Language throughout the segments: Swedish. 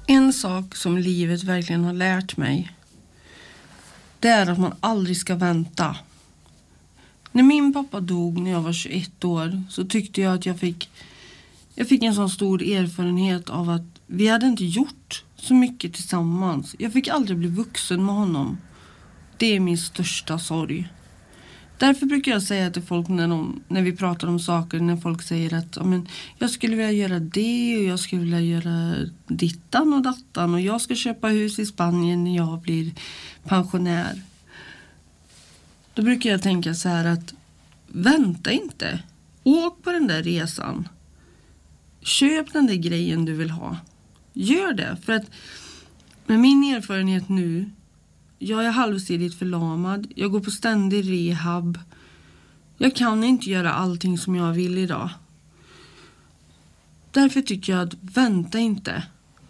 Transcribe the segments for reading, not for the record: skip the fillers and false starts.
En sak som livet verkligen har lärt mig, det är att man aldrig ska vänta. När min pappa dog när jag var 21 år så tyckte jag att jag fick en sån stor erfarenhet av att vi hade inte gjort så mycket tillsammans. Jag fick aldrig bli vuxen med honom. Det är min största sorg. Därför brukar jag säga till folk när vi pratar om saker, när folk säger att jag skulle vilja göra det och jag skulle vilja göra dittan och dattan och jag ska köpa hus i Spanien när jag blir pensionär. Då brukar jag tänka så här att vänta inte. Åk på den där resan. Köp den där grejen du vill ha. Gör det. För att med min erfarenhet nu, jag är halvsidigt förlamad. Jag går på ständig rehab. Jag kan inte göra allting som jag vill idag. Därför tycker jag att vänta inte.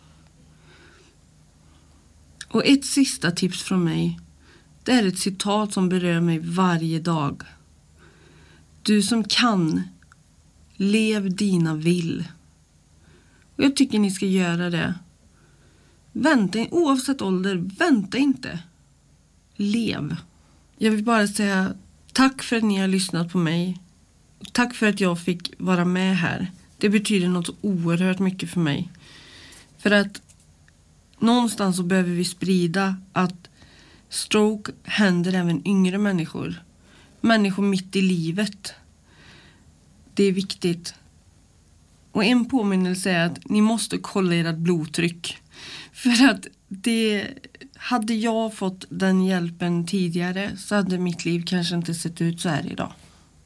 Och ett sista tips från mig. Det är ett citat som berör mig varje dag. Du som kan, lev dina vill. Och jag tycker ni ska göra det. Vänta, oavsett ålder, vänta inte. Lev. Jag vill bara säga tack för att ni har lyssnat på mig. Tack för att jag fick vara med här. Det betyder något oerhört mycket för mig. För att någonstans så behöver vi sprida att stroke händer även yngre människor. Människor mitt i livet. Det är viktigt. Och en påminnelse är att ni måste kolla ert blodtryck. För att hade jag fått den hjälpen tidigare så hade mitt liv kanske inte sett ut så här idag.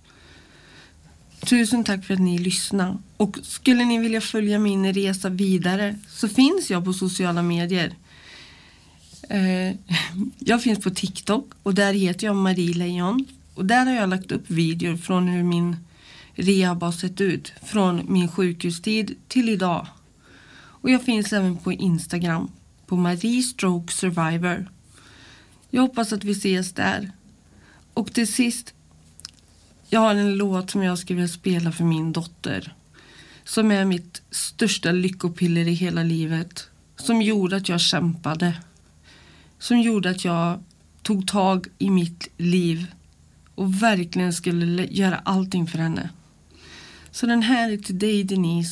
Tusen tack för att ni lyssnar. Och skulle ni vilja följa min resa vidare så finns jag på sociala medier. Jag finns på TikTok och där heter jag Marie Lejon. Och där har jag lagt upp videor från hur min rehab har sett ut. Från min sjukhustid till idag. Och jag finns även på Instagram. På Marie Stroke Survivor. Jag hoppas att vi ses där. Och till sist. Jag har en låt som jag skulle vilja spela för min dotter. Som är mitt största lyckopiller i hela livet. Som gjorde att jag kämpade. Som gjorde att jag tog tag i mitt liv. Och verkligen skulle göra allting för henne. Så den här är till dig, Denise.